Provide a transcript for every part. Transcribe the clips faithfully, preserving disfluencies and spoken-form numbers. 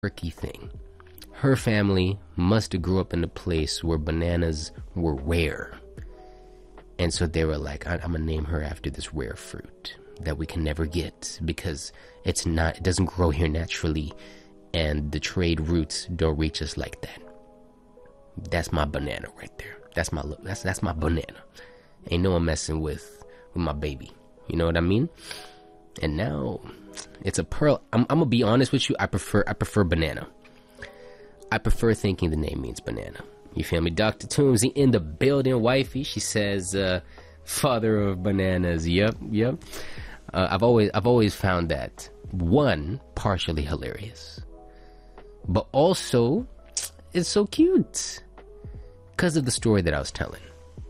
quirky thing. Her family must have grew up in a place where bananas were rare. And so they were like, I- I'm gonna name her after this rare fruit that we can never get because it's not, it doesn't grow here naturally, and the trade routes don't reach us like that. That's my banana right there. That's my that's that's my banana. Ain't no one messing with with my baby. You know what I mean? And now it's a pearl. I'm, I'm gonna be honest with you. I prefer I prefer banana. I prefer thinking the name means banana. You feel me? Doctor Toomsy in the building, wifey. She says, uh, "Father of bananas." Yep, yep. Uh, I've always I've always found that one partially hilarious, but also it's so cute because of the story that I was telling.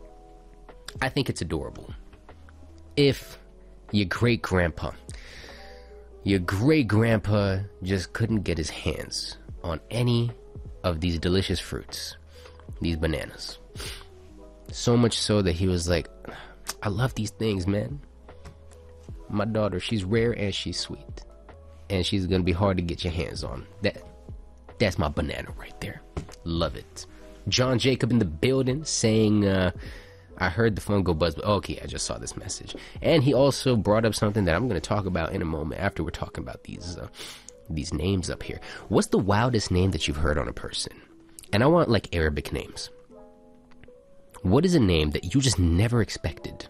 I think it's adorable. If your great grandpa, your great grandpa just couldn't get his hands on any of these delicious fruits, these bananas, so much so that he was like, I love these things, man. My daughter, she's rare and she's sweet, and she's gonna be hard to get your hands on. That that's my banana right there. Love it. John Jacob in the building saying, uh I heard the phone go buzz, but okay, I just saw this message. And he also brought up something that I'm going to talk about in a moment after we're talking about these uh, these names up here. What's the wildest name that you've heard on a person? And I want like Arabic names. What is a name that you just never expected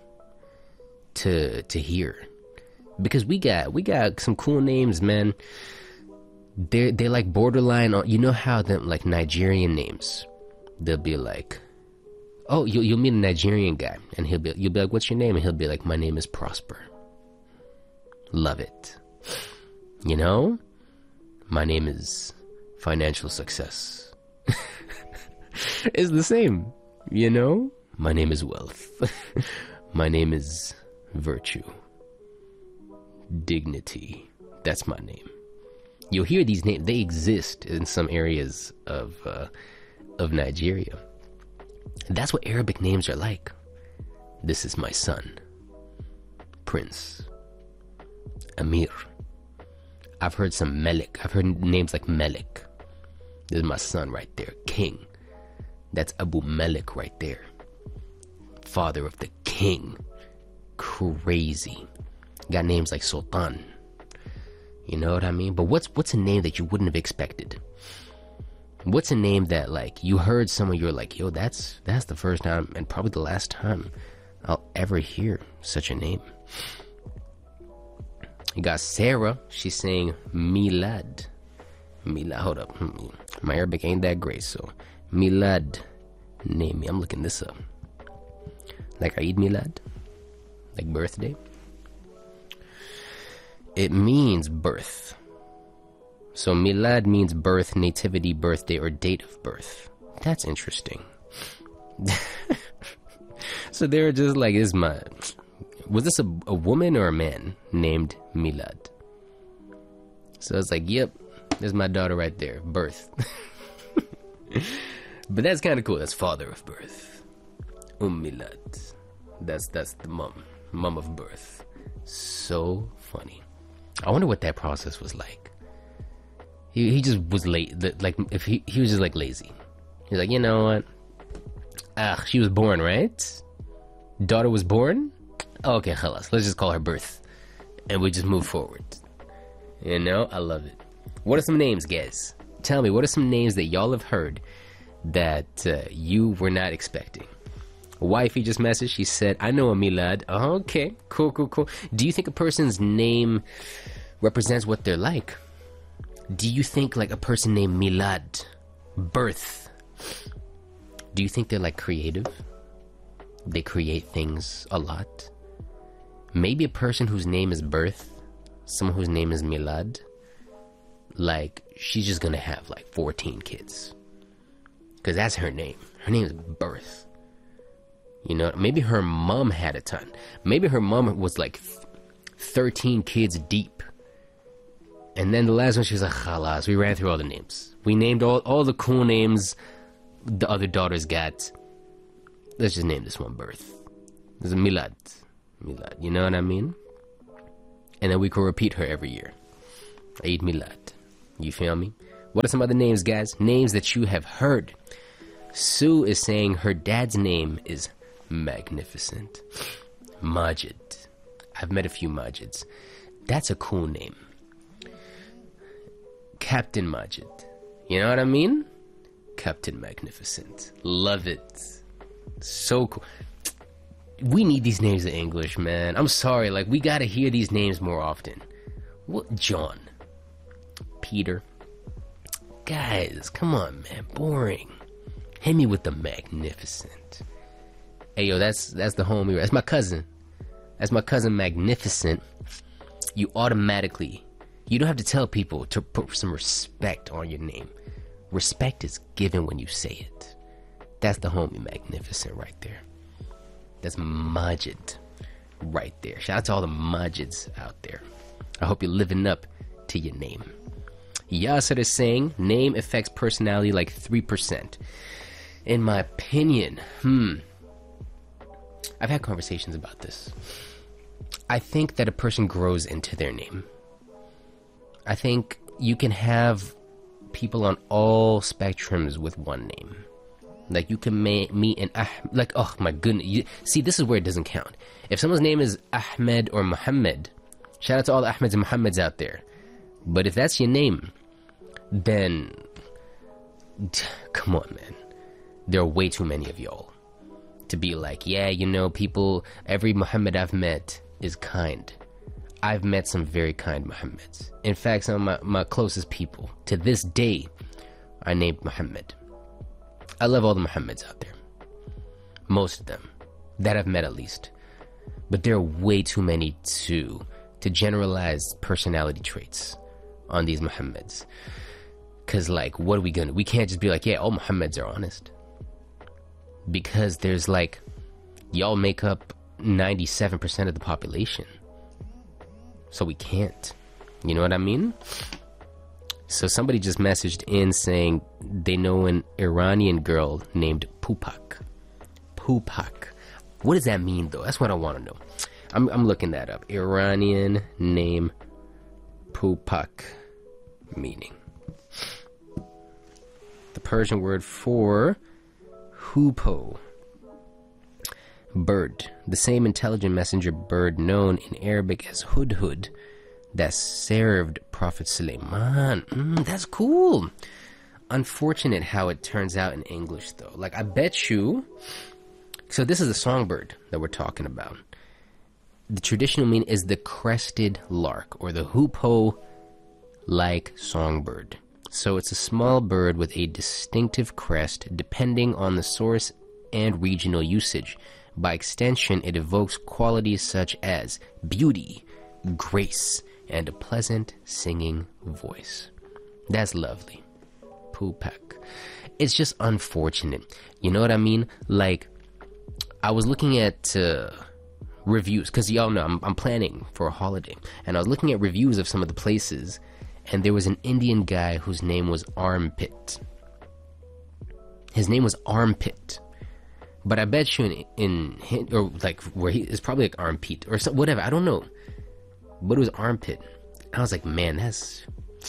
to to hear? Because we got we got some cool names, man. They're they're like borderline on, you know how them like Nigerian names. They'll be like, oh, you'll, you'll meet a Nigerian guy, and he'll be, you'll be like, what's your name? And he'll be like, my name is Prosper. Love it. You know? My name is Financial Success. It's the same, you know? My name is Wealth. My name is Virtue. Dignity. That's my name. You'll hear these names. They exist in some areas of, uh, of Nigeria. That's what Arabic names are like. This is my son, Prince, Amir. I've heard some Melik. I've heard names like Melik. This is my son right there, King. That's Abu Melik right there. Father of the king. Crazy. Got names like Sultan. You know what I mean? But what's what's a name that you wouldn't have expected? What's a name that, like, you heard someone, you're like, yo, that's that's the first time and probably the last time I'll ever hear such a name. You got Sarah. She's saying Milad. Milad. Hold up. My Arabic ain't that great, so Milad. Name me. I'm looking this up. Like Eid Milad? Like birthday? It means birth. So Milad means birth, nativity, birthday, or date of birth. That's interesting. So they were just like, is my, was this a, a woman or a man named Milad? So it's like, yep, there's my daughter right there, birth. But that's kind of cool. That's father of birth. Um Milad. That's that's the mom, mom of birth. So funny. I wonder what that process was like. He he just was late. Like if he he was just like lazy. He's like, you know what? Ah, she was born, right? Daughter was born. Okay, khalas. Let's just call her birth, and we just move forward. You know, I love it. What are some names, guys? Tell me, what are some names that y'all have heard that uh, you were not expecting? Wifey just messaged. She said, I know a Milad. Oh, okay, cool, cool, cool. Do you think a person's name represents what they're like? Do you think like a person named Milad, birth, do you think they're like creative? They create things a lot? Maybe a person whose name is birth, someone whose name is Milad, like she's just gonna have like fourteen kids. Because that's her name. Her name is birth. You know, maybe her mom had a ton. Maybe her mom was like thirteen kids deep. And then the last one, she was like, khalas, we ran through all the names. We named all, all the cool names the other daughters got. Let's just name this one birth. This is Milad. Milad, you know what I mean? And then we could repeat her every year. Eid Milad. You feel me? What are some other names, guys? Names that you have heard. Sue is saying her dad's name is Magnificent. Majid. I've met a few Majids. That's a cool name. Captain Majid. You know what I mean? Captain Magnificent. Love it. So cool. We need these names in English, man. I'm sorry, like, we gotta hear these names more often. What? John. Peter. Guys, come on, man. Boring. Hit me with the Magnificent. Hey, yo, that's that's the homie. That's my cousin. That's my cousin Magnificent. You automatically, you don't have to tell people to put some respect on your name. Respect is given when you say it. That's the homie Magnificent right there. That's Majid right there. Shout out to all the Majids out there. I hope you're living up to your name. Yasser is saying, name affects personality like three percent. In my opinion, hmm. I've had conversations about this. I think that a person grows into their name. I think you can have people on all spectrums with one name. Like, you can ma- meet an ah, like, oh my goodness. You, see, this is where it doesn't count. If someone's name is Ahmed or Muhammad, shout out to all the Ahmeds and Muhammads out there. But if that's your name, then come on, man. There are way too many of y'all to be like, yeah, you know, people, every Muhammad I've met is kind. I've met some very kind Muhammads. In fact, some of my, my closest people to this day are named Muhammad. I love all the Muhammads out there. Most of them. That I've met at least. But there are way too many to, to generalize personality traits on these Muhammads. Because, like, what are we gonna... We can't just be like, yeah, all Muhammads are honest. Because there's, like... Y'all make up ninety-seven percent of the population. So we can't. You know what I mean? So somebody just messaged in saying they know an Iranian girl named Pupak. Pupak. What does that mean, though? That's what I want to know. I'm, I'm looking that up. Iranian name Pupak. Meaning. The Persian word for hoopoe. Bird. The same intelligent messenger bird known in Arabic as hudhud that served Prophet Suleiman. Mm, that's cool. Unfortunate how it turns out in English, though. Like, I bet you... So this is a songbird that we're talking about. The traditional meaning is the crested lark, or the hoopoe-like songbird. So it's a small bird with a distinctive crest, depending on the source and regional usage. By extension, it evokes qualities such as beauty, grace, and a pleasant singing voice. That's lovely. Pupak. It's just unfortunate. You know what I mean? Like, I was looking at uh, reviews, because y'all know I'm, I'm planning for a holiday, and I was looking at reviews of some of the places, and there was an Indian guy whose name was Armpit. His name was Armpit. But I bet you in, in or like where he is probably like armpit or so, whatever. I don't know, but it was armpit. I was like, man, that's.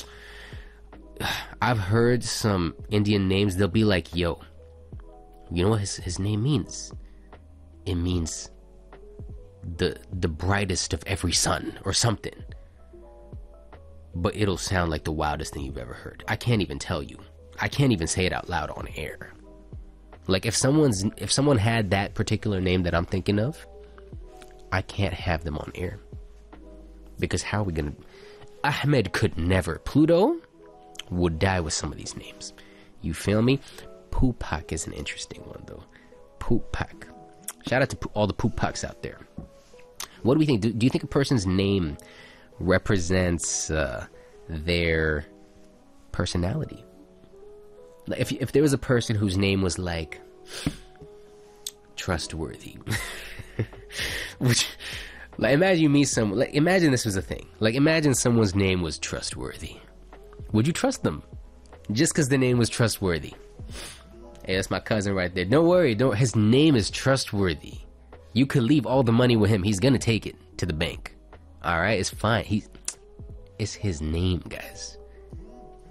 I've heard some Indian names. They'll be like, yo, you know what his his name means? It means the the brightest of every sun or something. But it'll sound like the wildest thing you've ever heard. I can't even tell you. I can't even say it out loud on air. Like, if someone's if someone had that particular name that I'm thinking of, I can't have them on air. Because how are we gonna... Ahmed could never. Pluto would die with some of these names. You feel me? Pupak is an interesting one, though. Pupak. Shout out to all the Pupaks out there. What do we think? Do, do you think a person's name represents uh, their personality? If if there was a person whose name was like trustworthy, which, like, imagine you meet someone. Like, imagine this was a thing. Like, imagine someone's name was trustworthy. Would you trust them just because the name was trustworthy? Hey, that's my cousin right there. Don't worry, don't. His name is trustworthy. You could leave all the money with him. He's gonna take it to the bank. All right, it's fine. He's it's his name, guys.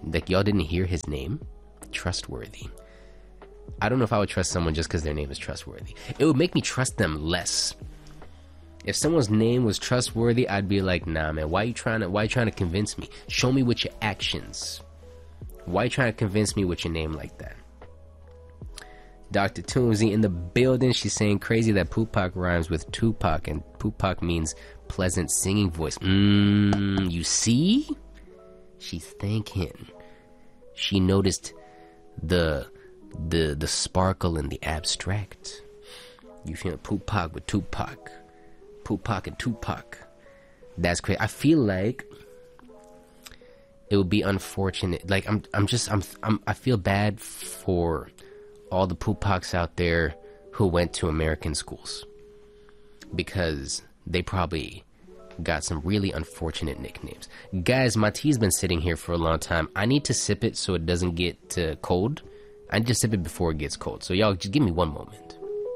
Like, y'all didn't hear his name? Trustworthy. I don't know if I would trust someone just because their name is trustworthy. It would make me trust them less. If someone's name was trustworthy, I'd be like, nah, man, why you trying to, why you trying to convince me? Show me with your actions. Why you trying to convince me with your name like that? Doctor Toomsy in the building. She's saying crazy that Pupac rhymes with Tupac, and Pupac means pleasant singing voice. Mmm, you see? She's thinking. She noticed the the the sparkle in the abstract. You feel Pupac with Tupac. Pupac and Tupac. That's crazy. I feel like it would be unfortunate. Like I'm I'm just I'm, I'm I feel bad for all the Pupacs out there who went to American schools, because they probably got some really unfortunate nicknames. Guys, my tea's been sitting here for a long time. I need to sip it so it doesn't get uh, cold. I need to sip it before it gets cold. So y'all just give me one moment.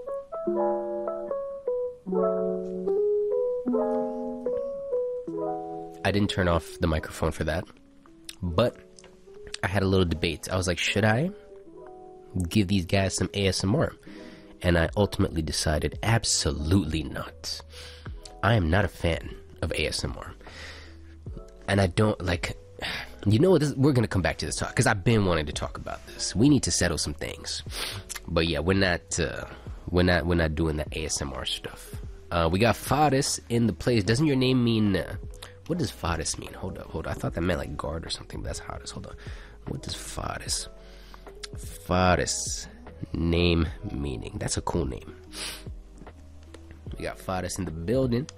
I didn't turn off the microphone for that, but I had a little debate. I was like, should I give these guys some A S M R? And I ultimately decided absolutely not. I am not a fan of A S M R, and I don't like, you know, this, we're gonna come back to this talk because I've been wanting to talk about this. We need to settle some things, but yeah, we're not uh, we're not we're not doing that A S M R stuff. Uh, we got Fadis in the place. Doesn't your name mean uh, what does Fadis mean? Hold up, hold up. I thought that meant like guard or something, but that's Fadis. Hold on. What does Fadis? Fadis name meaning. That's a cool name. We got Fadis in the building.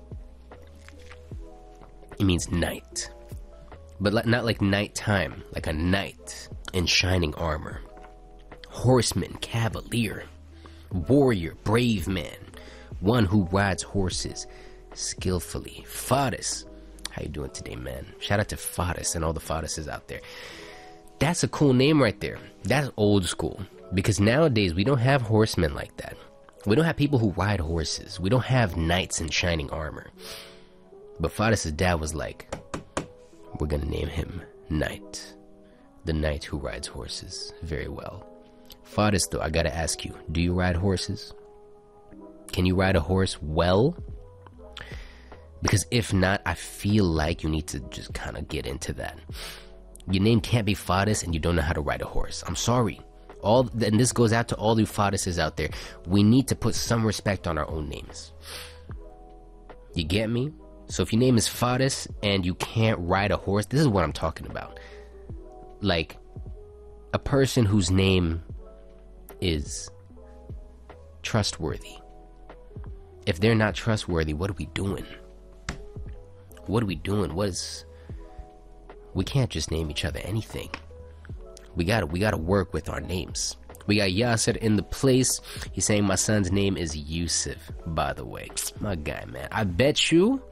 It means night, but not like nighttime, like a knight in shining armor. Horseman, cavalier, warrior, brave man, one who rides horses skillfully. Fadis. How you doing today, man? Shout out to Fadis and all the Fadises out there. That's a cool name right there. That's old school, because nowadays we don't have horsemen like that. We don't have people who ride horses. We don't have knights in shining armor. But Fadis' dad was like, we're gonna name him Knight. The knight who rides horses. Very well. Fadis, though, I gotta ask you, do you ride horses? Can you ride a horse well? Because if not, I feel like you need to just kind of get into that. Your name can't be Fadis and you don't know how to ride a horse. I'm sorry. All, and this goes out to all you Fadises out there. We need to put some respect on our own names. You get me? So if your name is Fadis and you can't ride a horse, this is what I'm talking about. Like, a person whose name is trustworthy. If they're not trustworthy, what are we doing? What are we doing? What is... We can't just name each other anything. We gotta, we gotta work with our names. We got Yasser in the place. He's saying my son's name is Yusuf, by the way. My guy, man. I bet you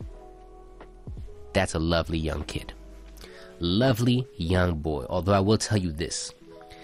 that's a lovely young kid. Lovely young boy. Although I will tell you this.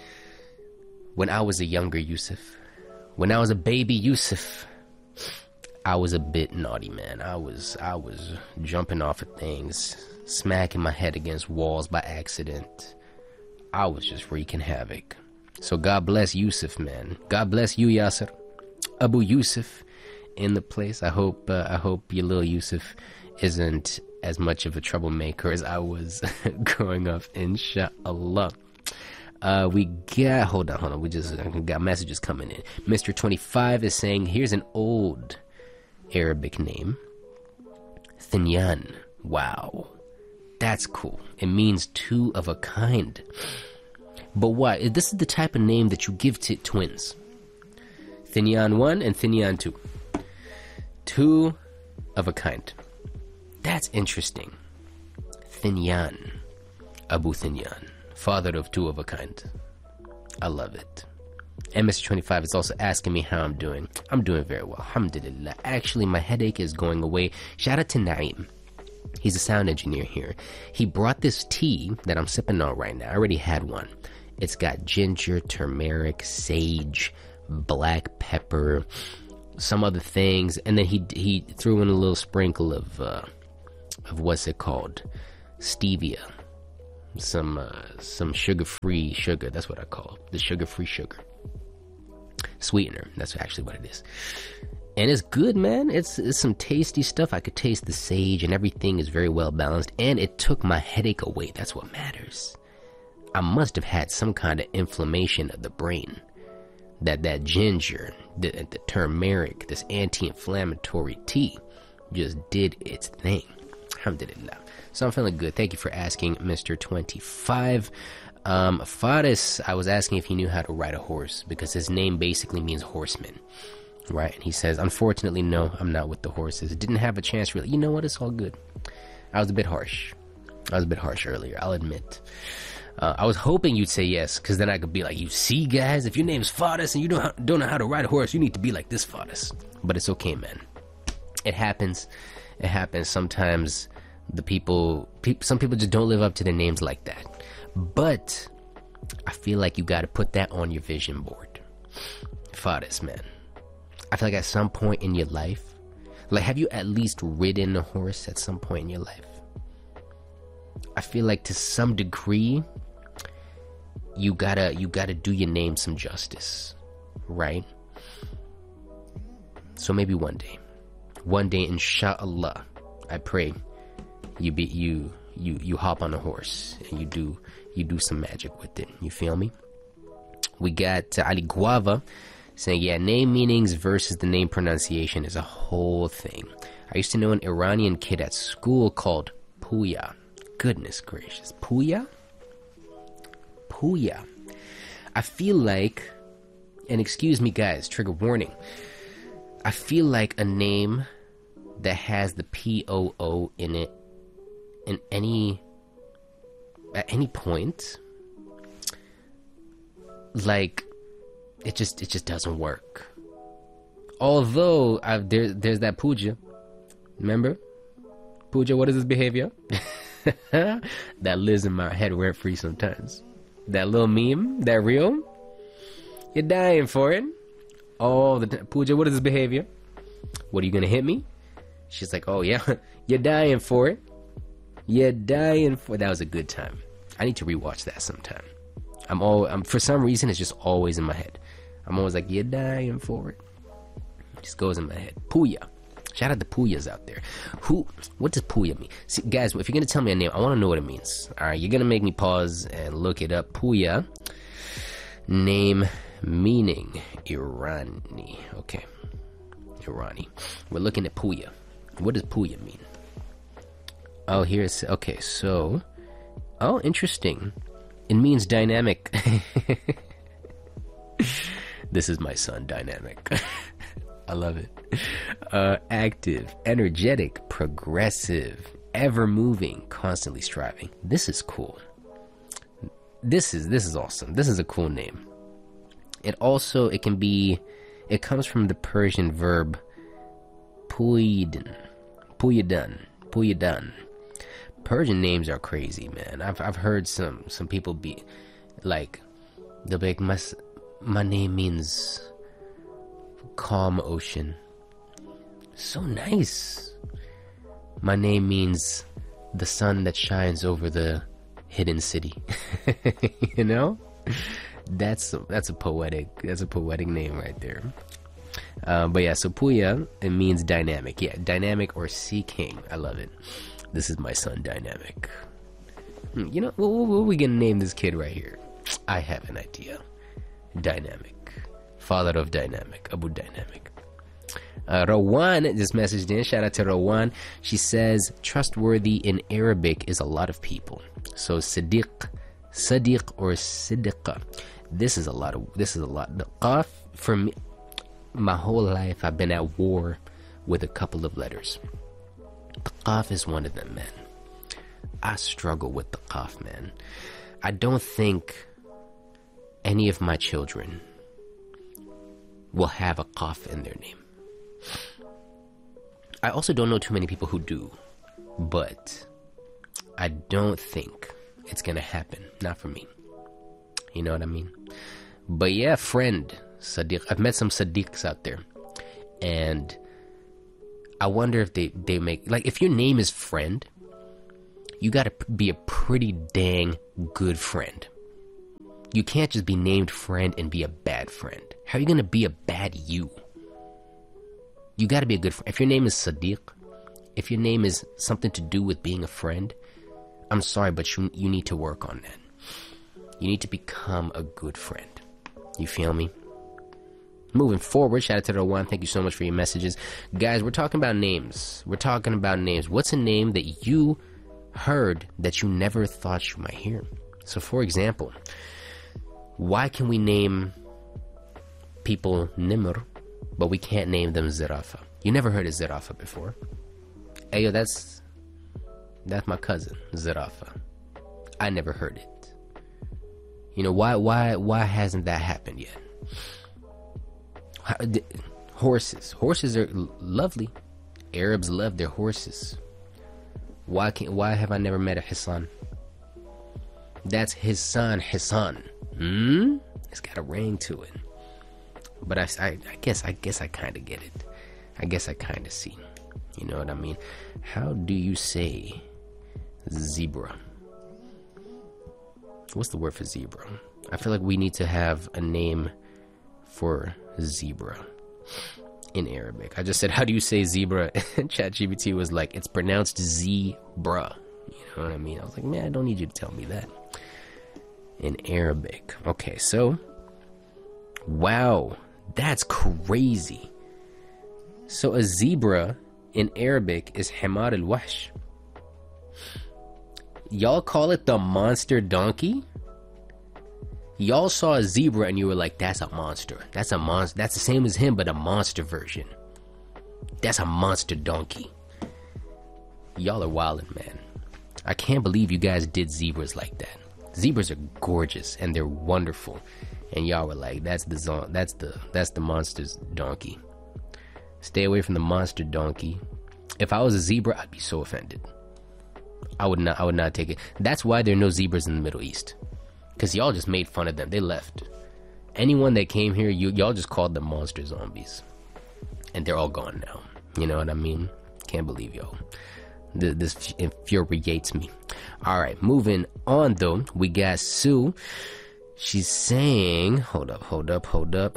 When I was a younger Yusuf, when I was a baby Yusuf, I was a bit naughty, man. I was I was jumping off of things, smacking my head against walls by accident. I was just wreaking havoc. So God bless Yusuf, man. God bless you, Yasser. Abu Yusuf in the place. I hope uh, I hope your little Yusuf isn't as much of a troublemaker as I was growing up, inshallah. Uh, we got, hold on, hold on. We just got messages coming in. Mister twenty-five is saying, here's an old Arabic name. Thinyan. Wow. That's cool. It means two of a kind. But why? This is the type of name that you give to twins. Thinyan one and Thinyan two. Two of a kind. That's interesting. Thinyan. Abu Thinyan. Father of two of a kind. I love it. And Mister twenty-five is also asking me how I'm doing. I'm doing very well. Alhamdulillah. Actually, my headache is going away. Shout out to Naeem. He's a sound engineer here. He brought this tea that I'm sipping on right now. I already had one. It's got ginger, turmeric, sage, black pepper, some other things. And then he he threw in a little sprinkle of, uh, of what's it called? Stevia. some uh, some sugar-free sugar. That's what I call it, the sugar-free sugar sweetener. That's actually what it is, and it's good, man. It's, it's some tasty stuff. I could taste the sage, and everything is very well balanced, and it took my headache away. That's what matters. I must have had some kind of inflammation of the brain. That that ginger, the, the turmeric, this anti-inflammatory tea just did its thing. Alhamdulillah. So I'm feeling good. Thank you for asking, Mister twenty-five. Um, Faris, I was asking if he knew how to ride a horse, because his name basically means horseman, right? And he says, unfortunately, no, I'm not with the horses. Didn't have a chance really. You know what? It's all good. I was a bit harsh. I was a bit harsh earlier, I'll admit. Uh, I was hoping you'd say yes, because then I could be like, you see, guys, if your name's Faris and you don't, don't know how to ride a horse, you need to be like this Faris. But it's okay, man. It happens. It happens. Sometimes the people, pe- some people just don't live up to their names like that. But I feel like you got to put that on your vision board. Faris, man. I feel like at some point in your life, like, have you at least ridden a horse at some point in your life? I feel like to some degree, you gotta you gotta do your name some justice, right? So maybe one day, one day, inshallah, I pray you be you you you hop on a horse and you do you do some magic with it. You feel me? We got uh, Ali Guava saying, yeah, name meanings versus the name pronunciation is a whole thing. I used to know an Iranian kid at school called Puya. Goodness gracious, Puya? Puya. I feel like, and excuse me guys, trigger warning, I feel like a name that has the P O O in it in any, at any point, like, it just, it just doesn't work. Although, I've, there, there's that Puja, remember? Puja, what is his behavior? That lives in my head rent free sometimes. That little meme, that reel, you're dying for it all the time. Pooja, what is his behavior? What, are you gonna hit me? She's like, oh yeah, you're dying for it. You're dying for it. That was a good time. I need to rewatch that sometime. I'm all, I'm, for some reason, it's just always in my head. I'm always like, you're dying for it. It just goes in my head. Puya. Shout out to Puyas out there. Who? What does Puya mean? See, guys, if you're gonna tell me a name, I want to know what it means. All right, you're gonna make me pause and look it up. Puya, name meaning Irani. Okay, Irani. We're looking at Puya. What does Puya mean? Oh, here's okay. So, oh, interesting. It means dynamic. This is my son, dynamic. I love it. Uh, active, energetic, progressive, ever moving, constantly striving. This is cool. This is this is awesome. This is a cool name. It also, it can be, it comes from the Persian verb puydin, puyadan, puyadan. Persian names are crazy, man. I've I've heard some some people be like, they'll be like, my my name means calm ocean. So nice. My name means the sun that shines over the hidden city. You know, that's that's a poetic that's a poetic name right there. Uh, but yeah, so Puya, it means dynamic. Yeah, dynamic or sea king. I love it. This is my son, dynamic. You know, what, what are we gonna name this kid right here? I have an idea. Dynamic. Father of dynamic, Abu Dynamic. Uh, Rawan just messaged in. Shout out to Rawan. She says, trustworthy in Arabic is a lot of people. So Siddiq, Sadiq, or Siddiqa. This is a lot of. This is a lot. The Qaf, for me, my whole life I've been at war with a couple of letters. The Qaf is one of them, man. I struggle with the Qaf, man. I don't think any of my children will have a Qaf in their name. I also don't know too many people who do, but I don't think it's gonna happen. Not for me. You know what I mean? But yeah, friend, Sadiq. I've met some Sadiqs out there, and I wonder if they, they make, like, if your name is friend, you gotta be a pretty dang good friend. You can't just be named friend and be a bad friend. How are you gonna be a bad you? You gotta be a good friend. If your name is Sadiq, if your name is something to do with being a friend, I'm sorry, but you, you need to work on that. You need to become a good friend. You feel me? Moving forward, shout out to the one. Thank you so much for your messages. Guys, we're talking about names. We're talking about names. What's a name that you heard that you never thought you might hear? So, for example, why can we name people Nimr, but we can't name them Zirafa? You never heard of Zirafa before. Hey, yo, that's, that's my cousin, Zirafa. I never heard it. You know, why, why, why hasn't that happened yet? How, th- horses. Horses are l- lovely. Arabs love their horses. Why can't, why have I never met a Hassan? That's his son, Hassan. Hmm? It's got a ring to it. But I, I, I guess, I guess I kind of get it. I guess I kind of see. You know what I mean? How do you say zebra? What's the word for zebra? I feel like we need to have a name for zebra in Arabic. I just said, how do you say zebra? And ChatGPT was like, it's pronounced zebra. You know what I mean? I was like, man, I don't need you to tell me that. In Arabic. Okay, so, wow, that's crazy. So a zebra in Arabic is Hamar al-Wahsh. Y'all call it the monster donkey? Y'all saw a zebra and you were like, that's a monster. That's a monster. That's the same as him, but a monster version. That's a monster donkey. Y'all are wildin', man. I can't believe you guys did zebras like that. Zebras are gorgeous and they're wonderful. And y'all were like, that's the zon- that's the that's the monster's donkey. Stay away from the monster donkey. If I was a zebra, I'd be so offended. I would not I would not take it. That's why there are no zebras in the Middle East. Because y'all just made fun of them. They left. Anyone that came here, you, y'all just called them monster zombies. And they're all gone now. You know what I mean? Can't believe y'all. This, this infuriates me. Alright, moving on though. We got Sue. She's saying... Hold up, hold up, hold up.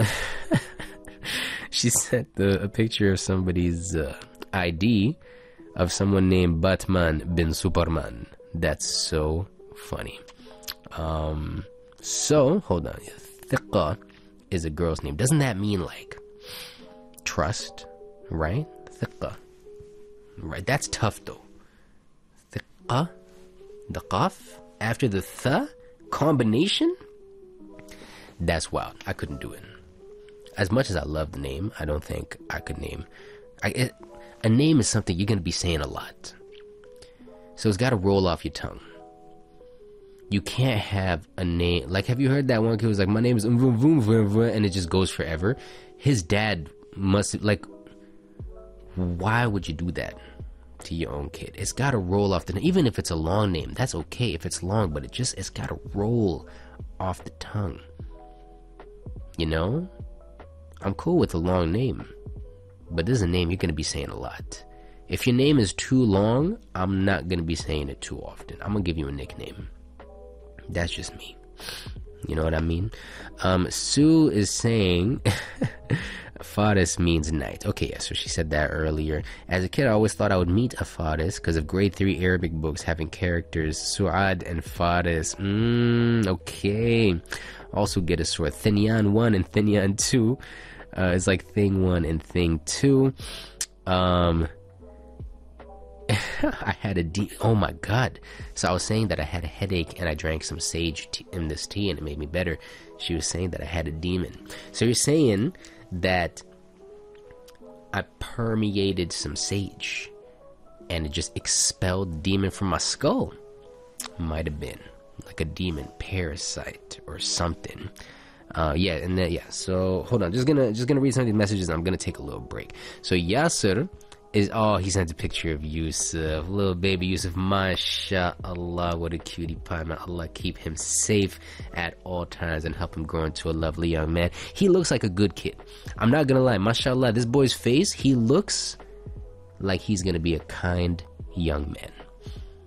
She sent the, a picture of somebody's uh, I D of someone named Batman bin Superman. That's so funny. Um, so, hold on. Thiqa is a girl's name. Doesn't that mean like trust, right? Thiqa. Right, that's tough though. Thiqa, the qaf, after the th combination? That's wild. I couldn't do it. As much as I love the name, I don't think I could name. I, it, a name is something you're going to be saying a lot. So it's got to roll off your tongue. You can't have a name. Like, have you heard that one kid was like, my name is um, vroom, vroom, vroom, vroom, and it just goes forever? His dad must, like, why would you do that to your own kid? It's got to roll off the name. Even if it's a long name, that's okay if it's long, but it just, it's got to roll off the tongue. You know? I'm cool with a long name, but this is a name you're going to be saying a lot. If your name is too long, I'm not going to be saying it too often. I'm going to give you a nickname. That's just me. You know what I mean? Um, Sue is saying Faris means night. Okay, yeah, so she said that earlier. As a kid, I always thought I would meet a Faris because of grade three Arabic books having characters Su'ad and Faris. Mmm, okay. Also get a sword. Thinyan one and Thinyan two. Uh, it's like thing one and thing two. Um, I had a de- oh my god. So I was saying that I had a headache and I drank some sage tea in this tea and it made me better. She was saying that I had a demon. So you're saying that I permeated some sage and it just expelled the demon from my skull? Might have been like a demon parasite or something. Uh, yeah, and then, yeah, so hold on, just gonna just gonna read some of these messages and I'm gonna take a little break. So Yasser is, oh, he sent a picture of Yusuf, little baby Yusuf, mashallah, what a cutie pie, man. Allah keep him safe at all times and help him grow into a lovely young man. He looks like a good kid. I'm not gonna lie, mashallah, this boy's face, he looks like he's gonna be a kind young man.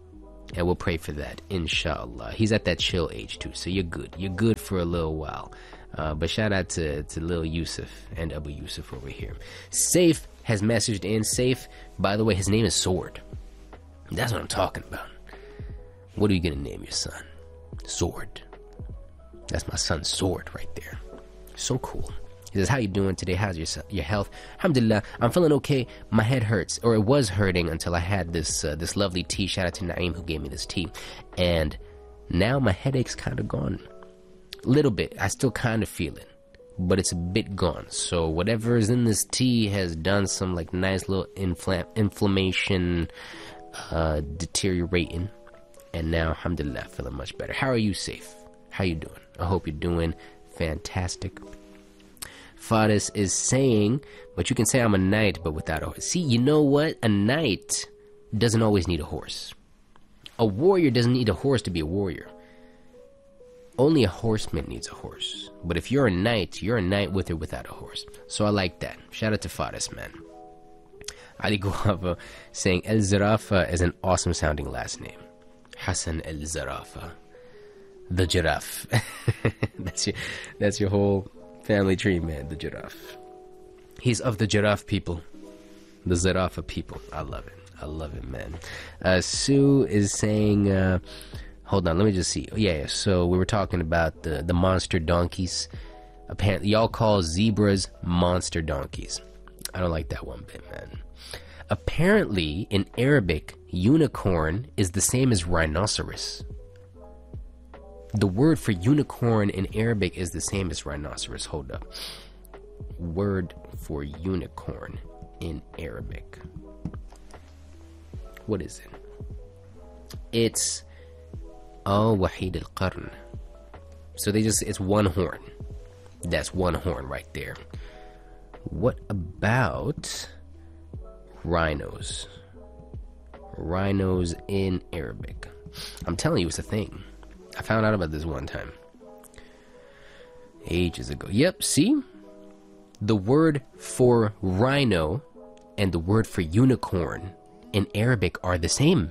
And we'll pray for that, inshallah. He's at that chill age too, so you're good. You're good for a little while. Uh, but shout out to, to Lil Yusuf and Abu Yusuf over here. Safe has messaged in. Safe, by the way, his name is Sword. That's what I'm talking about. What are you gonna name your son? Sword. That's my son's Sword right there. So cool. He says, how you doing today? How's your your health? Alhamdulillah, I'm feeling okay. My head hurts, or it was hurting until I had this uh, this lovely tea. Shout out to Naeem who gave me this tea. And now my headache's kind of gone. Little bit. I still kind of feel it, but it's a bit gone. So whatever is in this tea has done some like nice little infl- inflammation, uh, deteriorating. And now, alhamdulillah, feeling much better. How are you, Safe? How you doing? I hope you're doing fantastic. Faris is saying, but you can say I'm a knight, but without a horse. See, you know what? A knight doesn't always need a horse. A warrior doesn't need a horse to be a warrior. Only a horseman needs a horse. But if you're a knight, you're a knight with or without a horse. So I like that. Shout out to Faris, man. Ali Guava saying, El Zarafa is an awesome sounding last name. Hassan El Zarafa. The giraffe. that's your that's your whole family tree, man. The giraffe. He's of the giraffe people. The Zarafa people. I love it. I love it, man. Uh, Sue is saying... Uh, Hold on, let me just see. Oh, yeah, so we were talking about the, the monster donkeys. Apparently, y'all call zebras monster donkeys. I don't like that one bit, man. Apparently, in Arabic, unicorn is the same as rhinoceros. The word for unicorn in Arabic is the same as rhinoceros. Hold up. Word for unicorn in Arabic. What is it? It's... Oh, Wahid al-Qarn. So they just, it's one horn. That's one horn right there. What about rhinos? Rhinos in Arabic. I'm telling you, it's a thing. I found out about this one time. Ages ago. Yep, see? The word for rhino and the word for unicorn in Arabic are the same.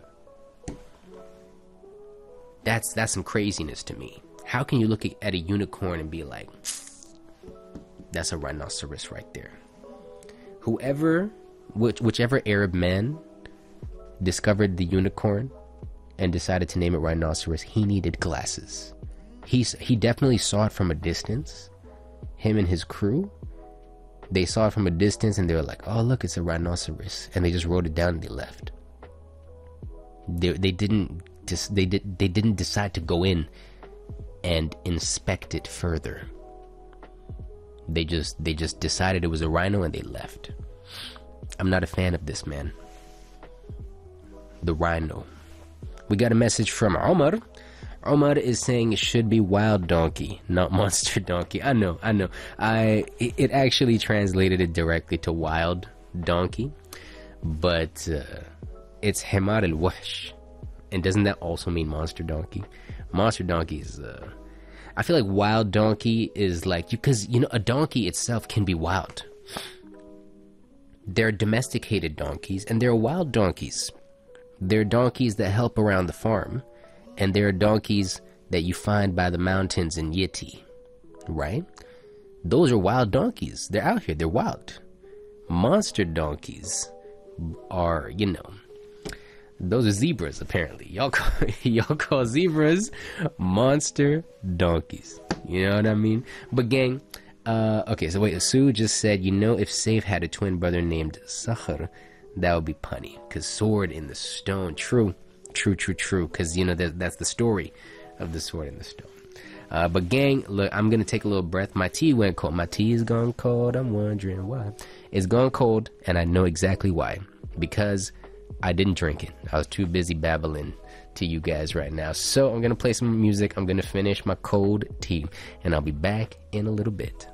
That's that's some craziness to me. How can you look at a unicorn and be like, that's a rhinoceros right there? Whoever, which, whichever Arab man discovered the unicorn and decided to name it rhinoceros, he needed glasses. He's, he definitely saw it from a distance. Him and his crew, they saw it from a distance and they were like, oh, look, it's a rhinoceros. And they just wrote it down and they left. They, they didn't... Just, they did. They didn't decide to go in and inspect it further. They just. They just decided it was a rhino and they left. I'm not a fan of this, man. The rhino. We got a message from Omar. Omar is saying it should be wild donkey, not monster donkey. I know. I know. I. It, it actually translated it directly to wild donkey, but uh, it's Himar al-Wahsh. And doesn't that also mean monster donkey? Monster donkey is, uh, I feel like wild donkey is like, because, you know, a donkey itself can be wild. There are domesticated donkeys and there are wild donkeys. There are donkeys that help around the farm. And there are donkeys that you find by the mountains in Yeti, right? Those are wild donkeys. They're out here. They're wild. Monster donkeys are, you know, those are zebras, apparently. Y'all call, y'all call zebras monster donkeys. You know what I mean? But gang, uh, okay, so wait, Sue just said, you know, if Saif had a twin brother named Sakhr, that would be punny. Because sword in the stone. True, true, true, true. Because, you know, that, that's the story of the sword in the stone. Uh, but gang, look, I'm going to take a little breath. My tea went cold. My tea is gone cold. I'm wondering why. It's gone cold, and I know exactly why. Because I didn't drink it. I was too busy babbling to you guys right now. So I'm going to play some music. I'm going to finish my cold tea. And I'll be back in a little bit.